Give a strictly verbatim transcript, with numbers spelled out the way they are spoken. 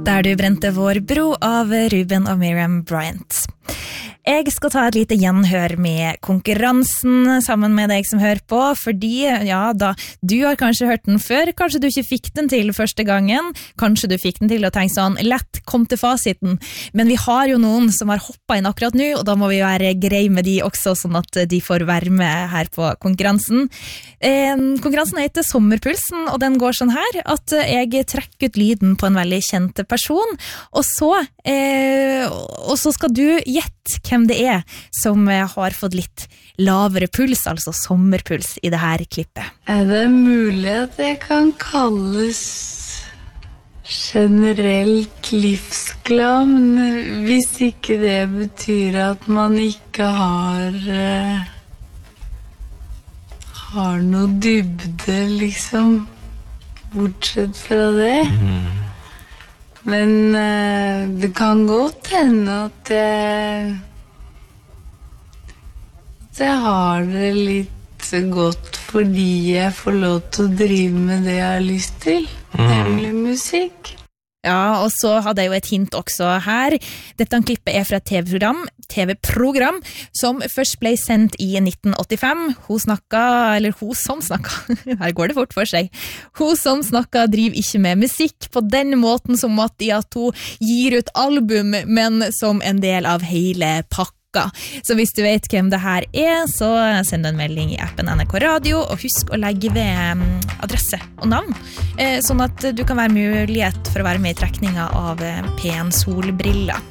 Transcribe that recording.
Der du brente vår bro av Ruben og Miriam Bryant. Jeg skal ta et lite gjenhør med konkurransen sammen med deg som hører på, fordi, ja, da, du har kanskje hørt den før, kanskje du ikke fikk den til første gangen, kanskje du fikk den til å tenke sånn, lett, kom til fasiten, men vi har jo noen som har hoppet inn akkurat nå, og da må vi være greie med de også, sånn at de får være med her på konkurransen. Eh, konkurransen heter Sommerpulsen, og den går sånn her, at jeg trekker ut lyden på en veldig kjent person, og så, eh, og så skal du gjette hvem det er som har fått litt lavere puls, altså sommerpuls i det her klippet. Er det mulig at jeg kan kalles generelt livsglad, men hvis ikke det betyr at man ikke har uh, har noe dybde, liksom, bortsett fra det. Mm. Men uh, det kan godt hende at jeg at jeg har det litt godt fordi jeg får lov til å drive med det jeg har lyst til, mm. nemlig musikk. Ja, og så hadde jeg jo et hint også her. Dette klippet er fra et T V-program, T V-program som først ble sendt i nitten åttifem. Hun snakka, eller hun som snakka, her går det fort for seg. Hun som snakka driver ikke med musikk på den måten som at, at hun gir ut album, men som en del av hele pakka. Så hvis du vet hvem det her er, så send en melding i appen N R K Radio, og husk å legge ved adresse og navn, sånn at du kan være mulighet for å være med i trekninga av P en solbriller.